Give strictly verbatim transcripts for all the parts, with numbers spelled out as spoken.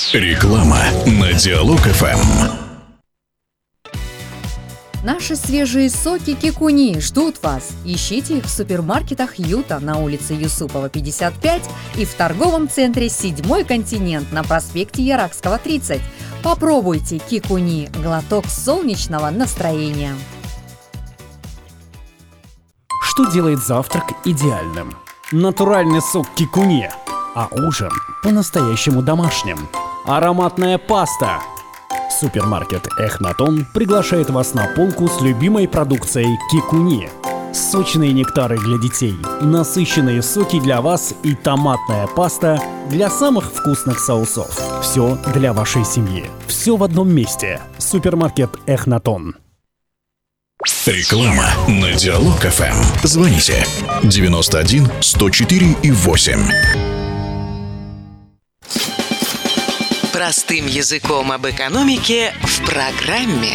Реклама на Диалог-ФМ. Наши свежие соки Кикуни ждут вас. Ищите их в супермаркетах Юта на улице Юсупова, пятьдесят пять и в торговом центре «Седьмой континент» на проспекте Яракского, тридцать. Попробуйте Кикуни – глоток солнечного настроения. Что делает завтрак идеальным? Натуральный сок Кикуни, а ужин по-настоящему домашним. Ароматная паста. Супермаркет Эхнатон приглашает вас на полку с любимой продукцией Кикуни. Сочные нектары для детей, насыщенные соки для вас и томатная паста для самых вкусных соусов. Все для вашей семьи. Все в одном месте. Супермаркет Эхнатон. Реклама на Диалог-ФМ. Звоните девяносто один сто четыре и восемь. Простым языком об экономике в программе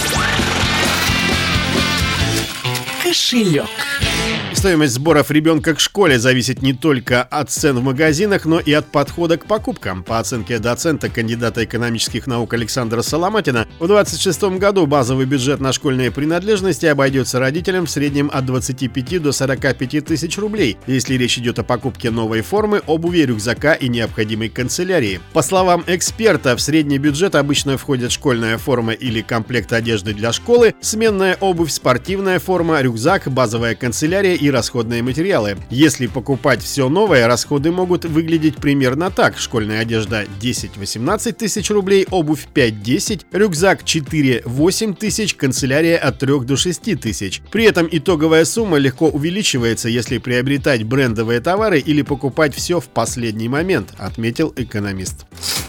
«Кошелек». Стоимость сборов ребенка к школе зависит не только от цен в магазинах, но и от подхода к покупкам. По оценке доцента, кандидата экономических наук Александра Соломатина, в двадцать шестом году базовый бюджет на школьные принадлежности обойдется родителям в среднем от двадцати пяти до сорока пяти тысяч рублей, если речь идет о покупке новой формы, обуви, рюкзака и необходимой канцелярии. По словам эксперта, в средний бюджет обычно входят школьная форма или комплект одежды для школы, сменная обувь, спортивная форма, рюкзак, базовая канцелярия и расходные материалы. Если покупать все новое, расходы могут выглядеть примерно так: школьная одежда десять-восемнадцать тысяч рублей, обувь пять-десять, рюкзак четыре-восемь тысяч, канцелярия от трёх до шести тысяч. При этом итоговая сумма легко увеличивается, если приобретать брендовые товары или покупать все в последний момент, отметил экономист.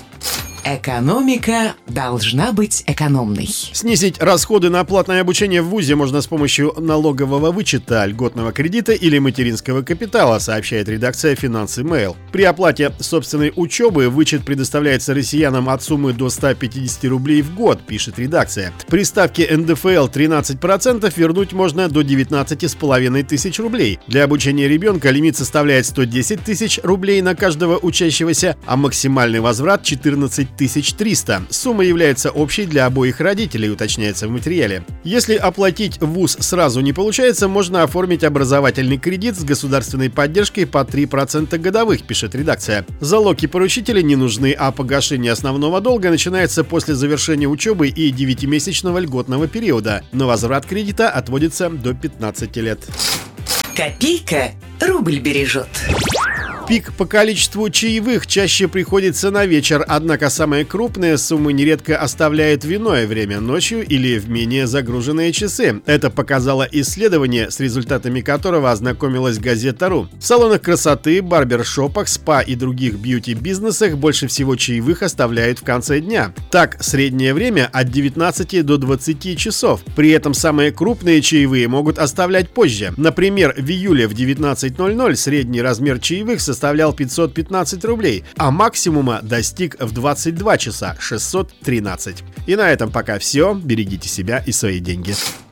Экономика должна быть экономной. Снизить расходы на платное обучение в вузе можно с помощью налогового вычета, льготного кредита или материнского капитала, сообщает редакция «Финансы Mail». При оплате собственной учебы вычет предоставляется россиянам от суммы до ста пятидесяти рублей в год, пишет редакция. При ставке эн дэ эф эл тринадцать процентов вернуть можно до девятнадцати с половиной тысяч рублей. Для обучения ребенка лимит составляет сто десять тысяч рублей на каждого учащегося, а максимальный возврат четырнадцать тысяч триста. Сумма является общей для обоих родителей, уточняется в материале. Если оплатить вуз сразу не получается, можно оформить образовательный кредит с государственной поддержкой по три процента годовых, пишет редакция. Залоги поручителя не нужны, а погашение основного долга начинается после завершения учебы и девятимесячного льготного периода. На возврат кредита отводится до пятнадцати лет. Копейка рубль бережет. Пик по количеству чаевых чаще приходится на вечер, однако самые крупные суммы нередко оставляет в иное время, ночью или в менее загруженные часы. Это показало исследование, с результатами которого ознакомилась газета.ру. В салонах красоты, барбершопах, спа и других бьюти-бизнесах больше всего чаевых оставляют в конце дня. Так, среднее время от девятнадцати до двадцати часов. При этом самые крупные чаевые могут оставлять позже. Например, в июле в девятнадцать ноль-ноль средний размер чаевых составляет составлял пятьсот пятнадцать рублей, а максимума достиг в двадцать два часа шестьсот тринадцать. И на этом пока все. Берегите себя и свои деньги.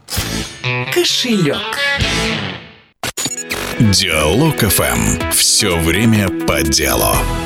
Кошелек. Диалог-ФМ. Все время по делу.